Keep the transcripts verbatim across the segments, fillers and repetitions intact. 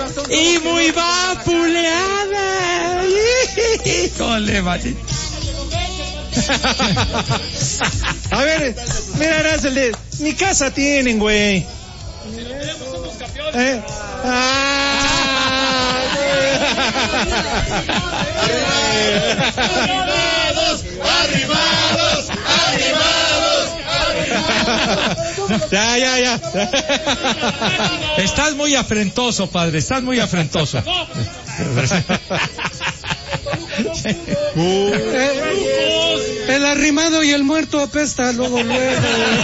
y muy vapuleada. Híjole, machín. A ver, mira, Araceli, mi casa tienen, güey. ¿Eh? ¡Ah! ¡Arrimados! ¡Arrimados! ¡Arrimados! Ya, ya, ya. Estás muy afrentoso, padre, estás muy afrentoso. Uh, el arrimado y el muerto apesta luego, luego.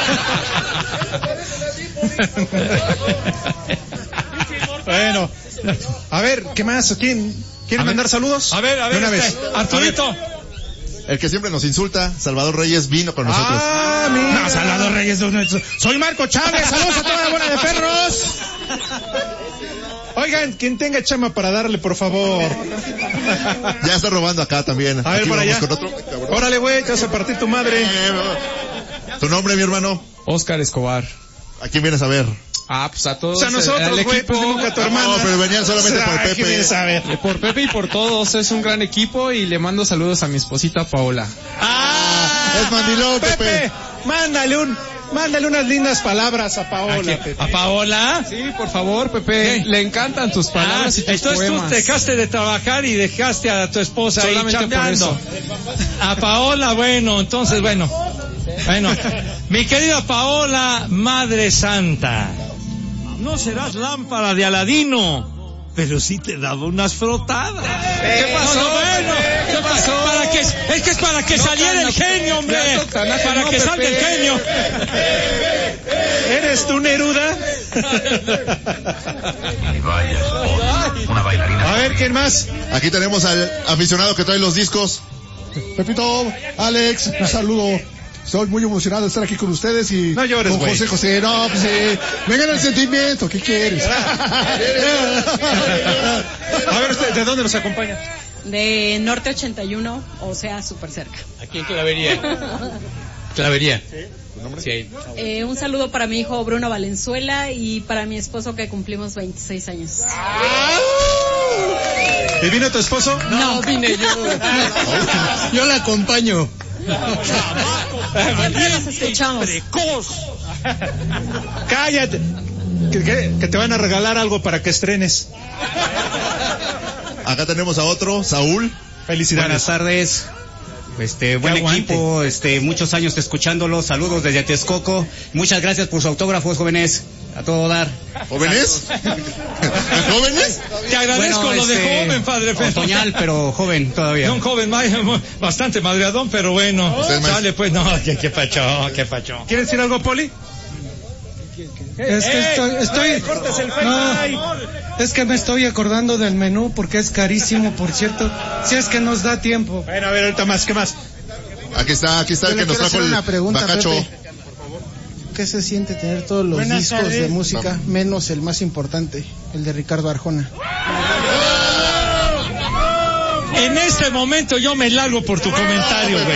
Bueno, a ver, ¿qué más? ¿Quién quiere mandar saludos? A ver, a ver, una este, vez. Arturito. El que siempre nos insulta, Salvador Reyes, vino con nosotros. Ah, mira. No, Salvador Reyes, no, no, soy Marco Chávez, saludos a toda la buena de perros. Oigan, quien tenga chama para darle, por favor. Ya está robando acá también. A ver, Aquí para vamos allá. con otro. Órale, güey, te vas a partir tu madre. ¿Tu nombre, mi hermano? Oscar Escobar. ¿A quién vienes a ver? Ah, pues a todos. O sea, nosotros, el güey, equipo. pues digo que a tu hermana. No, pero venían solamente por Ay, ¿qué Pepe. vienes a ver? Eh, Por Pepe y por todos, es un gran equipo y le mando saludos a mi esposita Paola. ¡Ah! Es mandilón, Pepe. Pepe, mándale un, mándale unas lindas palabras a Paola, Pepe. ¿A Paola? Sí, por favor, Pepe, ¿Qué? le encantan tus palabras Ah, y tus entonces poemas. tú dejaste de trabajar y dejaste a tu esposa ahí Solamente por chambeando. eso. A Paola, bueno, entonces bueno. Bueno, mi querida Paola, Madre Santa, no serás lámpara de Aladino, pero sí te daba unas frotadas. ¿Qué pasó? No, no, bueno, ¿Qué pasó? Para que, es que es para que No, saliera tan- el genio, hombre. Ya, Tanaja, Para no, que salga el Pepe. genio. ¿Eres tú, Neruda? Una bailarina. A ver, ¿quién más? Aquí tenemos al aficionado que trae los discos. Pepito, Alex, un saludo. Estoy muy emocionado de estar aquí con ustedes y No llores, con güey. José José. No, pues eh, me gana el sentimiento. ¿Qué quieres? A ver, usted, ¿de dónde nos acompaña? De Norte ochenta y uno, o sea, súper cerca. Aquí en Clavería. Clavería. Sí. Eh, un saludo para mi hijo Bruno Valenzuela y para mi esposo que cumplimos veintiséis años. ¿Y vino tu esposo? No, vine yo. Yo la acompaño. Siempre nos escuchamos. Cállate. Que, que- que te van a regalar algo para que estrenes. Acá tenemos a otro, Saúl. Felicidades. Buenas tardes. Este, buen aguante. equipo, este, muchos años escuchándolo. Saludos desde Texcoco. Muchas gracias por su autógrafos, jóvenes. A todo dar. ¿Jóvenes? ¿Jóvenes? Te agradezco Bueno, lo de este, joven, padre. pero- Otoñal, pero joven todavía. Un joven ma- bastante madreadón, pero bueno. Usted más- Sale pues, no, qué, qué pacho, qué pacho. ¿Quieres decir algo, Poli? Es que estoy, estoy, no, es que me estoy acordando del menú porque es carísimo, por cierto, si es que nos da tiempo. Bueno, a ver, ahorita más, ¿qué más? Aquí está, aquí está el Yo que le nos quiero trajo hacer el una pregunta, bacacho. Pepe. ¿Qué se siente tener todos los Buenas discos tardes. de música, menos el más importante, el de Ricardo Arjona? En este momento yo me largo por tu comentario, güey.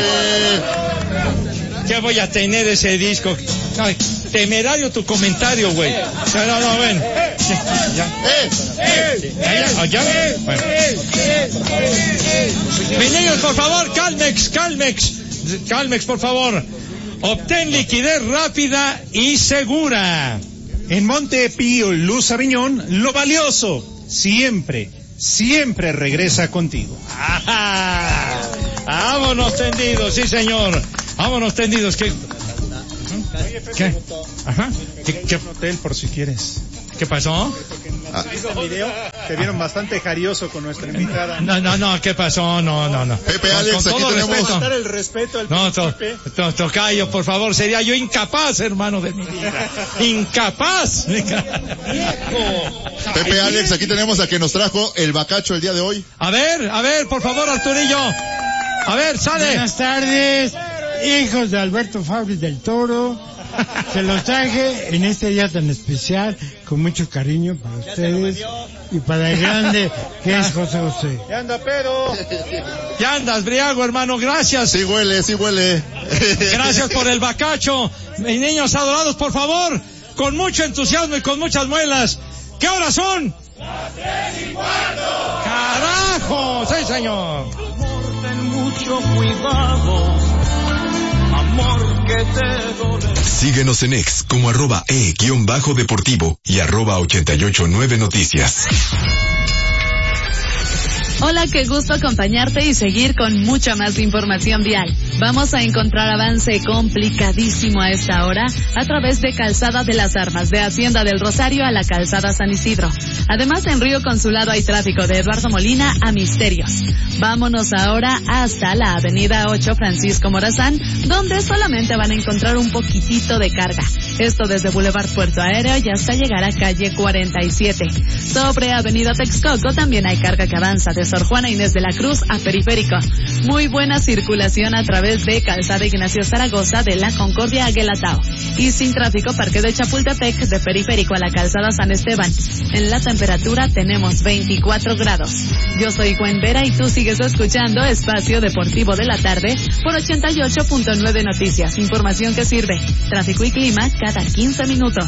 Ya voy a tener ese disco. Ay, temerario tu comentario, güey. No, no, no, ven. Ya. Allá, allá. Bueno. Mis niños, por favor, Calmex, Calmex. Calmex, por favor. Obtén liquidez rápida y segura. En Monte Pío, Luz Aviñón, lo valioso siempre, siempre regresa contigo. ¡Ajá! Vámonos tendidos, sí señor. Vámonos tendidos. ¿Qué? ¿Qué? Ajá. ¿Qué, qué, Hotel, por si quieres. qué pasó? El video te vieron bastante jarioso con nuestra invitada. No, no, no, ¿qué pasó? No, no, no. Pepe, Con- Alex, con aquí todo tenemos- respeto. Dar el respeto al No, to, príncipe. to- tocayo, por favor, sería yo incapaz, hermano de mi vida. Incapaz. Pepe, Alex, aquí tenemos a que nos trajo el bacacho el día de hoy. A ver, a ver, por favor, Arturillo. A ver, sale. Buenas tardes, hijos de Alberto Fabri del Toro. Se los traje en este día tan especial, con mucho cariño para ustedes y para el grande que es José José. Ya anda pedo. Ya andas, briago, hermano, gracias. Sí huele, sí huele. Gracias por el bacacho. Mis niños adorados, por favor, con mucho entusiasmo y con muchas muelas. ¿Qué horas son? Las tres y cuarto. ¡Carajo! ¡Sí, señor! Amor, ten mucho cuidado. Amor que te duele. Síguenos en X como arroba e guión bajo deportivo y arroba ochenta y ocho nueve noticias. Hola, qué gusto acompañarte y seguir con mucha más información vial. Vamos a encontrar avance complicadísimo a esta hora a través de Calzada de las Armas, de Hacienda del Rosario a la Calzada San Isidro. Además, en Río Consulado hay tráfico de Eduardo Molina a Misterios. Vámonos ahora hasta la Avenida ocho Francisco Morazán, donde solamente van a encontrar un poquitito de carga. Esto desde Boulevard Puerto Aéreo y hasta llegar a calle cuarenta y siete. Sobre Avenida Texcoco también hay carga que avanza de Sor Juana Inés de la Cruz a Periférico. Muy buena circulación a través de Calzada Ignacio Zaragoza de la Concordia a Guelatao. Y sin tráfico, Parque de Chapultepec de Periférico a la Calzada San Esteban. En la temperatura tenemos veinticuatro grados. Yo soy Gwen Vera y tú sigues escuchando Espacio Deportivo de la Tarde por ochenta y ocho punto nueve Noticias. Información que sirve. Tráfico y clima cada quince minutos.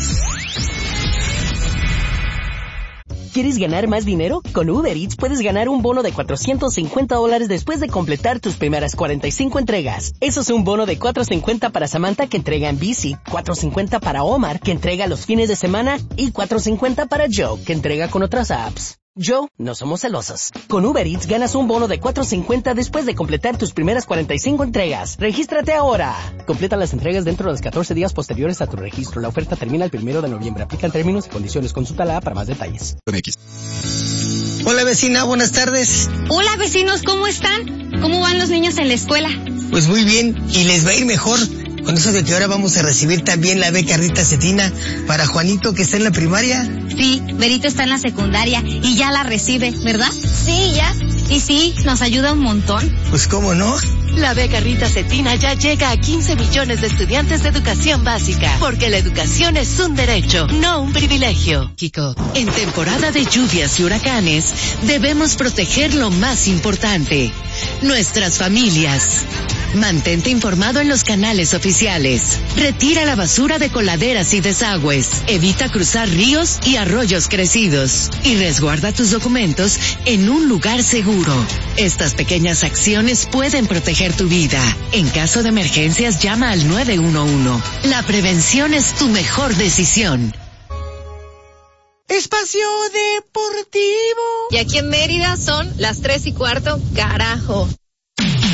¿Quieres ganar más dinero? Con Uber Eats puedes ganar un bono de cuatrocientos cincuenta dólares después de completar tus primeras cuarenta y cinco entregas. Eso es un bono de cuatrocientos cincuenta para Samantha, que entrega en bici, cuatrocientos cincuenta para Omar, que entrega los fines de semana, y cuatrocientos cincuenta para Joe, que entrega con otras apps. Joe, no somos celosos. Con Uber Eats ganas un bono de cuatrocientos cincuenta después de completar tus primeras cuarenta y cinco entregas. ¡Regístrate ahora! Completa las entregas dentro de los catorce días posteriores a tu registro. La oferta termina el primero de noviembre. Aplican términos y condiciones. Consulta la app para más detalles. Hola vecina, buenas tardes. Hola vecinos, ¿cómo están? ¿Cómo van los niños en la escuela? Pues muy bien, y les va a ir mejor. Con eso de que ahora vamos a recibir también la beca Rita Cetina para Juanito, que está en la primaria. Sí, Berito está en la secundaria y ya la recibe, ¿verdad? Sí, ya. Y sí, nos ayuda un montón. Pues cómo no. La beca Rita Cetina ya llega a quince millones de estudiantes de educación básica, porque la educación es un derecho, no un privilegio. Kiko, en temporada de lluvias y huracanes, debemos proteger lo más importante, nuestras familias. Mantente informado en los canales oficiales. Retira la basura de coladeras y desagües. Evita cruzar ríos y arroyos crecidos. Y resguarda tus documentos en un lugar seguro. Estas pequeñas acciones pueden proteger tu vida. En caso de emergencias, llama al nueve uno uno. La prevención es tu mejor decisión. Espacio Deportivo. Y aquí en Mérida son las tres y cuarto, carajo.